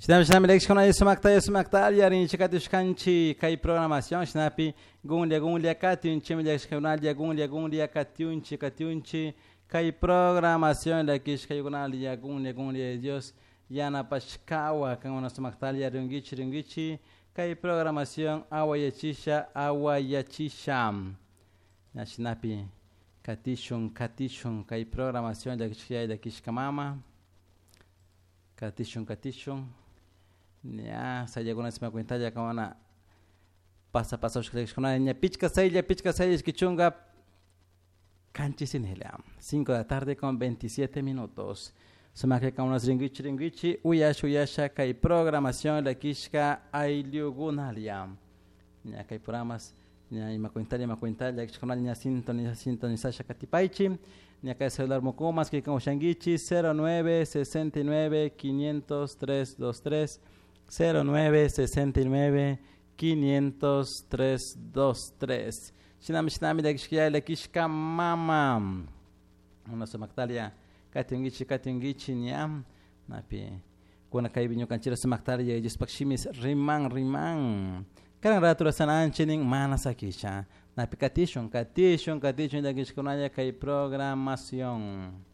Sinapi Lex con ay sumakta yarin chikatish kanchi kay programación sinapi gunlia katiunchi Lex konalia gunlia katiunchi kay programación la kish kay konalia gunlia Dios yana pachkawa kan una sumakta yaringichi kay programación awayachisha na sinapi katishun kay programación la kish kamama katishun ya saya guna sima cuenta ya kawana pasa kuna nya pichka sai kichunga canchi sin helam 5 de la tarde con 27 minutos suma que kawana ringichi uyasha kai programación la kishka ailiu gunaliam nya kai programas nya ima cuenta ya kichuna nya sintonizasha katipaichi nya kai celular mokomas que como shangichi 09 69 503 23 09 69 503 23 Shinami da kishkia la kishka mama una samaktalia katingichi niam napi kuna kaibinyo kanchira samaktalia jispakshimis rimang karang ratura sananchining mana sakisha napi katishon da kishkunaya kai programación